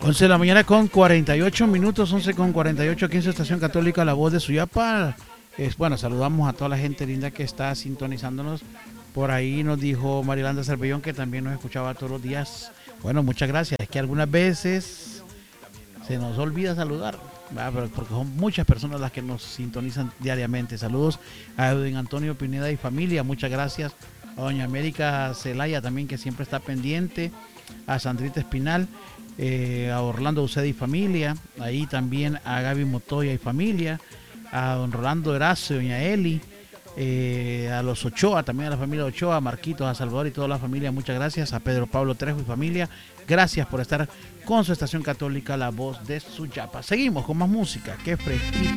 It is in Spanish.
11 de la mañana con 48 minutos, 11 con 48 aquí en su estación católica La Voz de Suyapa. Bueno, saludamos a toda la gente linda que está sintonizándonos. Por ahí nos dijo Marilanda Cervellón que también nos escuchaba todos los días. Bueno, muchas gracias. Es que algunas veces se nos olvida saludar, ¿verdad? Porque son muchas personas las que nos sintonizan diariamente. Saludos a Edwin Antonio Pineda y familia, muchas gracias. A doña América Celaya también, que siempre está pendiente. A Sandrita Espinal. A Orlando Uceda y familia, ahí también a Gaby Motoya y familia, a don Rolando Erazo, doña Eli, a los Ochoa, también a la familia Ochoa, a Marquitos, a Salvador y toda la familia, muchas gracias, a Pedro Pablo Trejo y familia, gracias por estar con su estación católica La Voz de Suyapa. Seguimos con más música, qué fresquito.